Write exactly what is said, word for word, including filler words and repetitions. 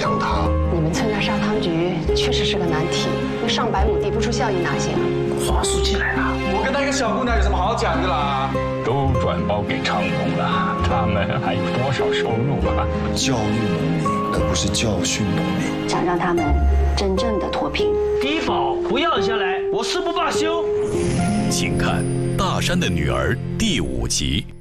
上他。 你们村的砂糖局确实是个难题，那上百亩地不出效益哪行？ 话说起来了， 我跟那个小姑娘有什么好讲的啦？ 都转包给长荣了，他们还有多少收入啊？ 教育农民，而不是教训农民。 想让他们真正的脱贫。 低保不要下来，我誓不罢休。 请看《大山的女儿》第五集。